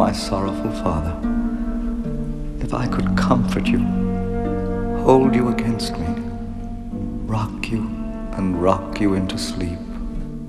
my sorrowful father, if I could comfort you, hold you against me, rock you and rock you into sleep,